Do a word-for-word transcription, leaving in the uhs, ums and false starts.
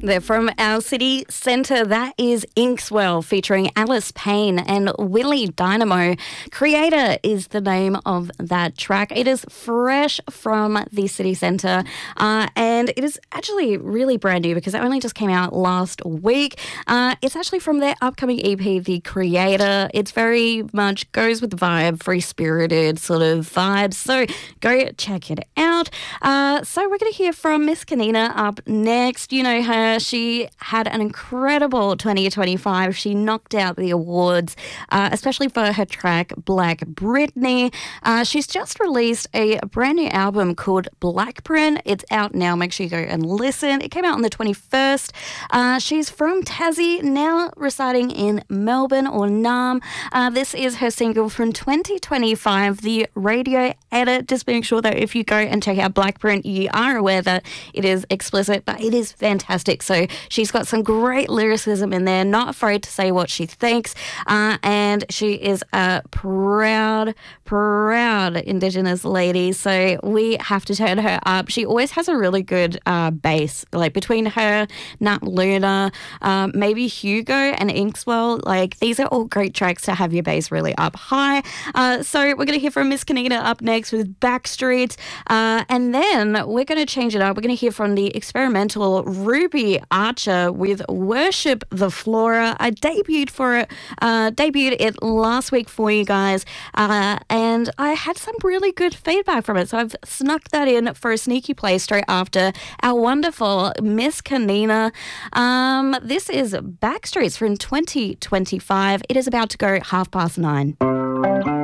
They're from our city centre. That is Inkswell featuring Alice Payne and Willie Dynamo. Creator is the name of that track. It is fresh from the city centre uh, and it is actually really brand new because it only just came out last week. Uh, it's actually from their upcoming E P, The Creator. It's very much goes with the vibe, free-spirited sort of vibes. So go check it out. Uh, so we're going to hear from Miss Kanina up next. You know her. She had an incredible twenty twenty-five. She knocked out the awards, uh, especially for her track Black Britney. Uh, she's just released a brand new album called Blackprint. It's out now. Make sure you go and listen. It came out on the twenty-first. Uh, she's from Tassie, now residing in Melbourne or Naarm. Uh, this is her single from twenty twenty-five, The Radio Edit. Just make sure that if you go and check out Blackprint, you are aware that it is explicit, but it is fantastic. So she's got some great lyricism in there, not afraid to say what she thinks, uh, and she is a proud, proud Indigenous lady, so we have to turn her up. She always has a really good uh, bass, like between her, Nat Luna, um, maybe Hugo and Inkswell. Like, these are all great tracks to have your bass really up high. Uh, so we're going to hear from Miss Kanina up next with Backstreet, uh, and then we're going to change it up. We're going to hear from the experimental Ruby Archer with Worship the Flora. I debuted for it, uh, debuted it last week for you guys, uh, and I had some really good feedback from it. So I've snuck that in for a sneaky play straight after our wonderful Miss Kanina. Um, this is Backstreet's from twenty twenty-five. It is about to go half past nine.